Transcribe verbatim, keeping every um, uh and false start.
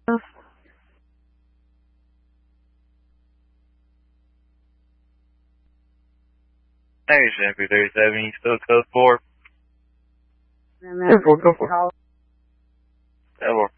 Hey, Shampoo thirty-seven, you still code four? Go for it, go for it. Go for it.